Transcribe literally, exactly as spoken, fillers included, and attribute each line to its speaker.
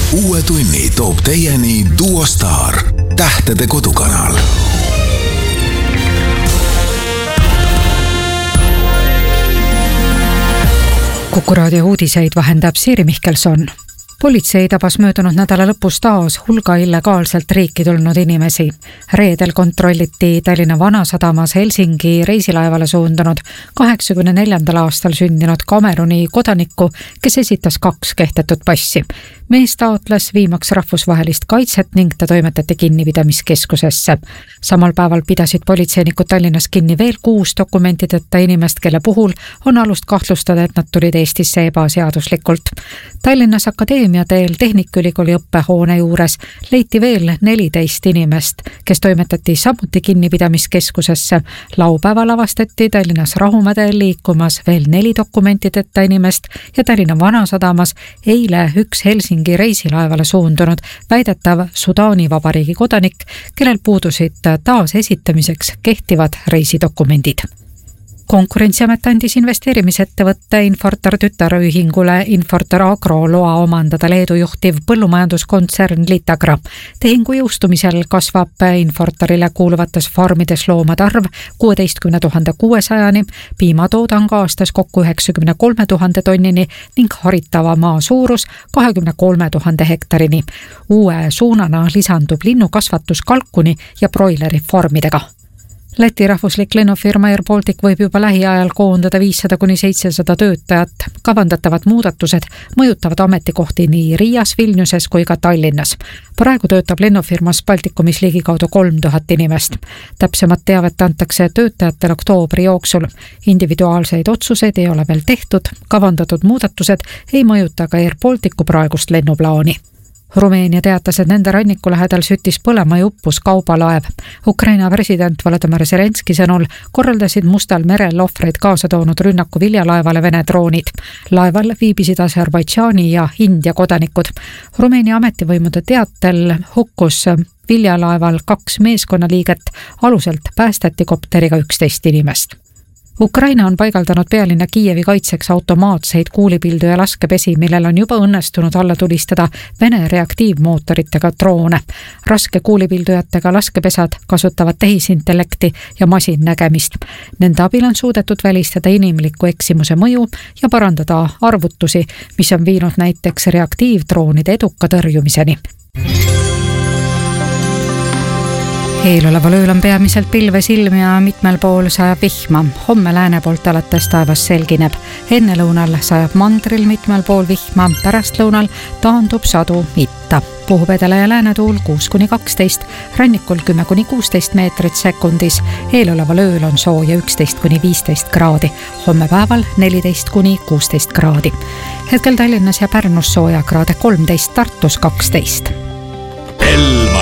Speaker 1: Uue tunni toob teieni Duo Star, tähtede kodukanal.
Speaker 2: Kuku raadio uudiseid vahendab Siiri Mihkelson. Politsei tabas möödunud nädala lõpus taas hulga illegaalselt riiki tulnud inimesi. Reedel kontrolliti Tallinna Vanasadamas Helsingi reisilaevale suundunud kaheksakümne neljandal aastal sündinud Kameruni kodanikku, kes esitas kaks kehtetut passi. Mees taotles viimaks rahvusvahelist kaitset ning ta toimetati kinnipidamiskeskusesse. Samal päeval pidasid politseinikud Tallinnas kinni veel kuus dokumentideta inimest, kelle puhul on alust kahtlustada, et nad tulid Eestisse ebaseaduslikult. Tallinnas Akadeemia teel Tehnikaülikooli õppehoone juures leiti veel neliteist inimest, kes toimetati samuti kinnipidamiskeskusesse. Laupäeval avastati Tallinnas Rahumäe liikumas veel neli dokumentideta inimest ja Tallinna Vanasadamas eile üks Helsingi reisilaevale suundunud väidetav Sudaani Vabariigi kodanik, kellel puudusid taas esitamiseks kehtivad reisidokumendid. Konkurentsiamet andis investeerimisettevõtte Infortar tütarühingule Infortar Agro loa omandada Leedu juhtiv põllumajanduskontsern Litagra. Tehingu jõustumisel kasvab Infortarile kuuluvates farmides loomade arv kuueteistkümne tuhande kuuesajani, piimatoodang aastas kokku üheksakümne kolme tuhande tonnini ning haritava maa suurus kahekümne kolme tuhande hektarini. Uue suunana lisandub linnukasvatus kalkuni ja broileri farmidega. Läti rahvuslik lennufirma Air Baltic võib juba lähiajal koondada viissada kuni seitsesada töötajat. Kavandatavad muudatused mõjutavad ametikohti nii Riias, Vilniuses kui ka Tallinnas. Praegu töötab lennufirmas Baltikumis ligikaudu kolm tuhat inimest. Täpsemat teavet antakse töötajatele oktoobri jooksul. Individuaalseid otsuseid ei ole veel tehtud. Kavandatud muudatused ei mõjuta ka Air Balticu praegust lennuplaani. Rumeenia teatas, et nende ranniku lähedal süttis põlema ja uppus kaubalaev. Ukraina president Volodymyr Zelenski sõnul korraldasid Mustal merel ohvreid kaasa toonud rünnaku viljalaevale Vene droonid. Laeval viibisid Aserbaidžaani ja India kodanikud. Rumeenia ametivõimude teatel hukkus viljalaeval kaks meeskonnaliiget, aluselt päästeti kopteriga üksteist inimest. Ukraina on paigaldanud pealinna Kiievi kaitseks automaatseid kuulipildu ja laskepesi, millel on juba õnnestunud alla tulistada Vene reaktiivmootoritega droone. Raske kuulipildujatega laskepesad kasutavad tehisintellekti ja masinnägemist. Nende abil on suudetud välistada inimliku eksimuse mõju ja parandada arvutusi, mis on viinud näiteks reaktiivdroonide eduka tõrjumiseni. Eeloleval ööl on peamiselt pilves ilm ja mitmel pool sajab vihma. Homme lääne poolt alates taevas selgineb. Enne lõunal sajab mandril mitmel pool vihma, pärast lõunal taandub sadu itta. Puhub edele ja lääne tuul kuus kuni kaksteist, rannikul kümme kuni kuusteist meetrit sekundis. Eeloleval ööl on sooja üksteist kuni viisteist kraadi. Homme päeval neliteist kuni kuusteist kraadi. Hetkel Tallinnas ja Pärnus sooja kraade kolmteist, Tartus kaksteist.
Speaker 1: El